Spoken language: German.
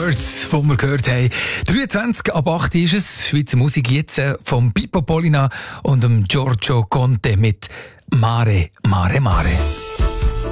Words, die wir gehört haben. 23 ab 8 ist es. Schweizer Musik jetzt vom Pippo Polina und dem Giorgio Conte mit Mare, Mare, Mare.